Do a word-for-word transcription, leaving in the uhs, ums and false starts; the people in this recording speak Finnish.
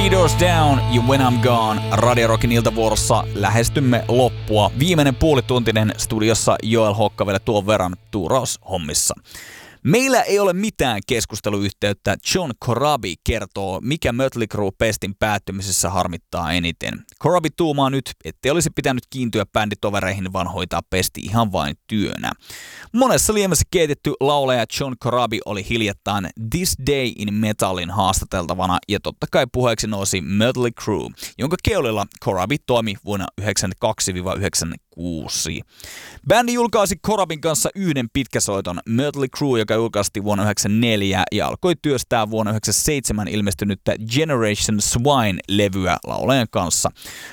Three Doors Down ja When I'm Gone. Radio Rockin iltavuorossa lähestymme loppua. Viimeinen puolituntinen studiossa Joel Hokkavelle tuon verran tuuraushommissa. Meillä ei ole mitään keskusteluyhteyttä. John Corabi kertoo, mikä Mötley Crüe pestin päättymisessä harmittaa eniten. Corabi tuumaa nyt, ettei olisi pitänyt kiintyä bänditovereihin, vaan hoitaa pesti ihan vain työnä. Monessa liemessä keitetty laulaja John Corabi oli hiljattain This Day in Metalin haastateltavana, ja totta kai puheeksi nousi Mötley Crüe, jonka keulilla Corabi toimi vuonna yhdeksänkymmentäkaksi yhdeksänkymmentäkuusi. Bändi julkaisi Corabin kanssa yhden pitkäsoiton, Mötley Crüe, joka julkaistiin vuonna yhdeksänkymmentäneljä ja alkoi työstää vuonna yhdeksänkymmentäseitsemän ilmestynyttä Generation Swine-levyä laulajan kanssa.